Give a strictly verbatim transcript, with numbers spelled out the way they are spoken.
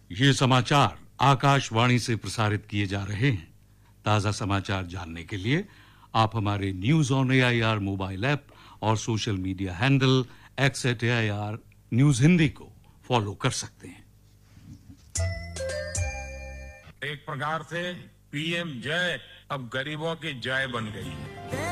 ये समाचार आकाशवाणी से प्रसारित किए जा रहे हैं। ताजा समाचार जानने के लिए आप हमारे news on AIR mobile app और social media handle x eight AIR news Hindi को फॉलो कर सकते हैं। एक प्रकार से पीएम जय अब गरीबों की जय बन गई है।